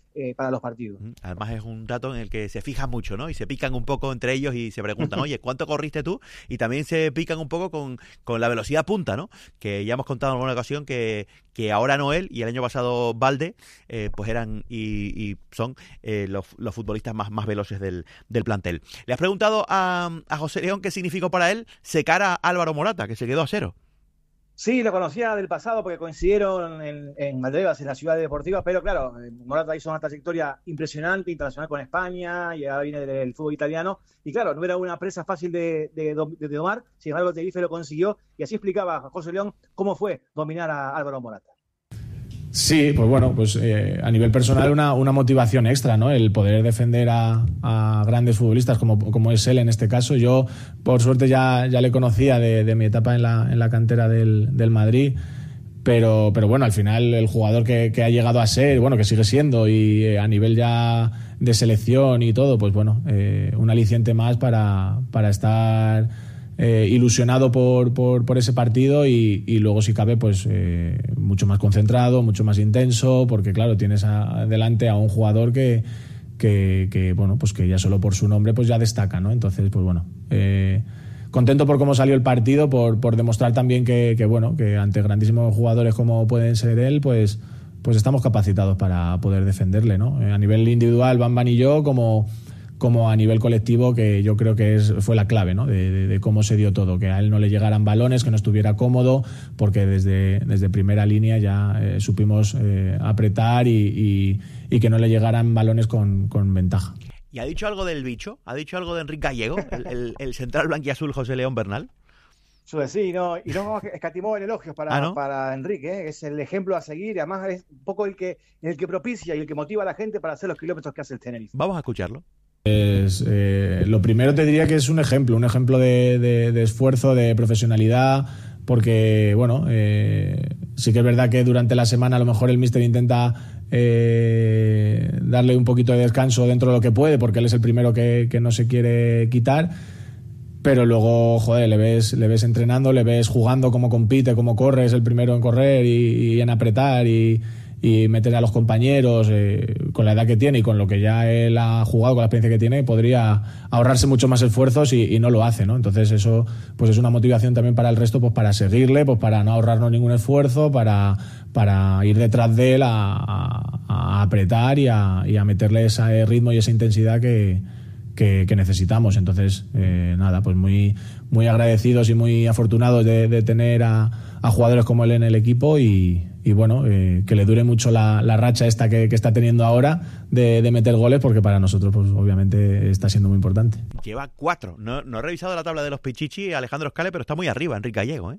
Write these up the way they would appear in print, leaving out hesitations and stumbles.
para los partidos. Además es un dato en el que se fijan mucho, ¿no? Y se pican un poco entre ellos y se preguntan, oye, ¿cuánto corriste tú? Y también se pican un poco con la velocidad punta, ¿no? Que ya hemos contado en alguna ocasión que ahora Noel y el año pasado Valde, pues eran y son los futbolistas más veloces del plantel. Le has preguntado a José León qué significó para él secar a Álvaro Morata, que se quedó a 0. Sí, lo conocía del pasado porque coincidieron en Valdebebas, en la ciudad deportiva, pero claro, Morata hizo una trayectoria impresionante, internacional con España, y ahora viene del fútbol italiano, y claro, no era una presa fácil de domar, sin embargo Tenerife lo consiguió, y así explicaba José León cómo fue dominar a Álvaro Morata. Sí, pues bueno, pues a nivel personal una motivación extra, ¿no? El poder defender a grandes futbolistas como es él en este caso. Yo, por suerte, ya le conocía de mi etapa en la cantera del Madrid, pero bueno, al final el jugador que ha llegado a ser, bueno, que sigue siendo, y a nivel ya de selección y todo, pues bueno, un aliciente más para estar ilusionado por ese partido y luego, si cabe, pues mucho más concentrado, mucho más intenso, porque claro, tienes delante a un jugador que bueno, pues que ya solo por su nombre pues ya destaca, ¿no? Entonces, pues bueno, contento por cómo salió el partido, por demostrar también que bueno, que ante grandísimos jugadores como pueden ser él, pues estamos capacitados para poder defenderle, ¿no? A nivel individual, Bamban y yo, como a nivel colectivo, que yo creo que fue la clave, ¿no? De cómo se dio todo, que a él no le llegaran balones, que no estuviera cómodo, porque desde primera línea ya supimos apretar y que no le llegaran balones con ventaja. ¿Y ha dicho algo del bicho? ¿Ha dicho algo de Enrique Gallego, el central blanquiazul José León Bernal? Sí, y no escatimó en elogios para Enrique, es el ejemplo a seguir, y además es un poco el que propicia y el que motiva a la gente para hacer los kilómetros que hace el Tenerife. Vamos a escucharlo. Lo primero te diría que es un ejemplo de esfuerzo, de profesionalidad, porque bueno, sí que es verdad que durante la semana a lo mejor el míster intenta darle un poquito de descanso dentro de lo que puede, porque él es el primero que no se quiere quitar, pero luego, joder, le ves entrenando, le ves jugando, cómo compite, cómo corre, es el primero en correr y en apretar y meter a los compañeros, con la edad que tiene y con lo que ya él ha jugado, con la experiencia que tiene, podría ahorrarse mucho más esfuerzos y no lo hace, ¿no? Entonces eso pues es una motivación también para el resto, pues para seguirle, pues para no ahorrarnos ningún esfuerzo, para ir detrás de él a apretar y a meterle ese ritmo y esa intensidad que necesitamos. Entonces, nada, pues muy, muy agradecidos y muy afortunados de tener a jugadores como él en el equipo y bueno, que le dure mucho la racha esta que está teniendo ahora de meter goles, porque para nosotros pues obviamente está siendo muy importante. Lleva 4. No he revisado la tabla de los Pichichi, Alejandro Scale, pero está muy arriba Enrique Gallego, ¿eh?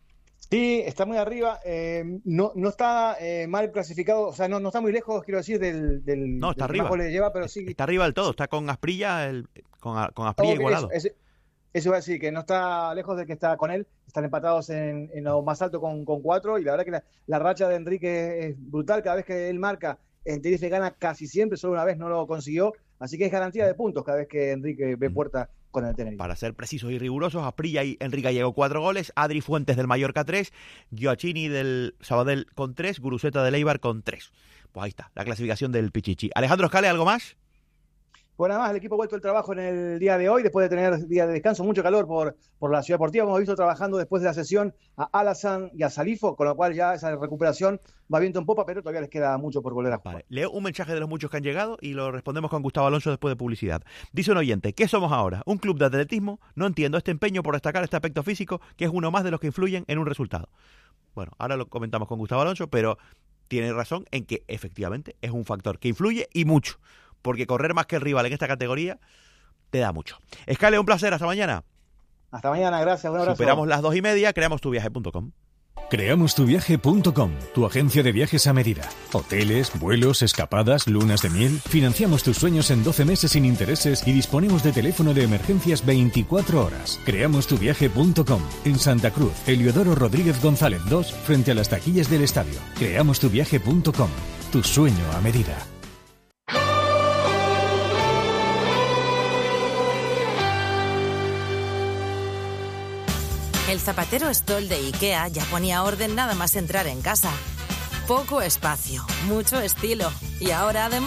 Sí, está muy arriba, no está mal clasificado, o sea, no está muy lejos, quiero decir, del no, está arriba. Más goles lleva, pero sí. Está arriba del todo, está con Asprilla, con Asprilla igualado. Eso va a decir que no está lejos de que está con él, están empatados en lo más alto con 4, y la verdad que la racha de Enrique es brutal, cada vez que él marca, en Tenerife gana casi siempre, solo una vez no lo consiguió, así que es garantía de puntos cada vez que Enrique ve puerta con el Tenerife. Para ser precisos y rigurosos, Asprilla y Enrique Gallego 4 goles, Adri Fuentes del Mallorca 3, Gioacchini del Sabadell con 3, Guruceta del Eibar con 3. Pues ahí está, la clasificación del Pichichi. Alejandro Scale, ¿algo más? Bueno, nada más, el equipo ha vuelto al trabajo en el día de hoy, después de tener día de descanso, mucho calor por la ciudad deportiva. Hemos visto trabajando después de la sesión a Alassane y a Salifo, con lo cual ya esa recuperación va viento en popa, pero todavía les queda mucho por volver a jugar. Vale. Leo un mensaje de los muchos que han llegado y lo respondemos con Gustavo Alonso después de publicidad. Dice un oyente, ¿qué somos ahora? ¿Un club de atletismo? No entiendo este empeño por destacar este aspecto físico, que es uno más de los que influyen en un resultado. Bueno, ahora lo comentamos con Gustavo Alonso, pero tiene razón en que efectivamente es un factor que influye y mucho. Porque correr más que el rival en esta categoría te da mucho. Scale, un placer, hasta mañana. Hasta mañana, gracias, un abrazo. Superamos las 2:30, creamostuviaje.com. Creamostuviaje.com, tu agencia de viajes a medida. Hoteles, vuelos, escapadas, lunas de miel. Financiamos tus sueños en 12 meses sin intereses y disponemos de teléfono de emergencias 24 horas. Creamostuviaje.com, en Santa Cruz, Heliodoro Rodríguez González 2, frente a las taquillas del estadio. Creamostuviaje.com, tu sueño a medida. El zapatero Stoll de IKEA ya ponía orden nada más entrar en casa. Poco espacio, mucho estilo. Y ahora además